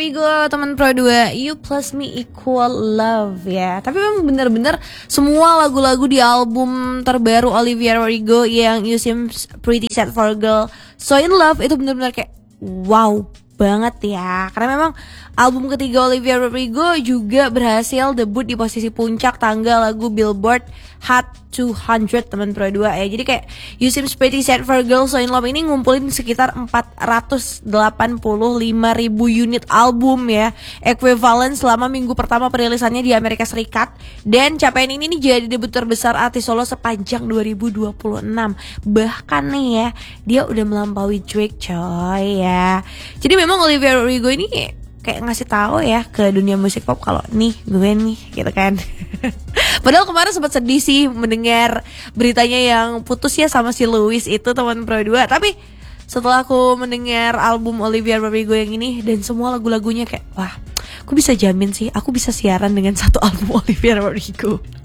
Rodrigo, teman Pro 2, You Plus Me Equal Love ya. Tapi memang bener-bener semua lagu-lagu di album terbaru Olivia Rodrigo yang You Seem Pretty Sad for a Girl, So In Love itu bener-bener kayak wow banget ya. Karena memang album ketiga Olivia Rodrigo juga berhasil debut di posisi puncak tangga lagu Billboard Hot 200 teman Pro 2 ya. Jadi kayak You Seem Pretty Sad for a Girl, So In Love ini ngumpulin sekitar 485.000 unit album ya, equivalent selama minggu pertama perilisannya di Amerika Serikat. Dan capaian ini nih jadi debut terbesar artis solo sepanjang 2026. Bahkan nih ya, dia udah melampaui Drake coy ya. Jadi memang Olivia Rodrigo ini kayak ngasih tahu ya ke dunia musik pop kalau nih gue nih gitu kan. Padahal kemarin sempat sedih sih mendengar beritanya yang putus ya sama si Louis itu teman Pro 2. Tapi setelah aku mendengar album Olivia Rodrigo yang ini dan semua lagu-lagunya kayak wah, aku bisa jamin sih aku bisa siaran dengan satu album Olivia Rodrigo.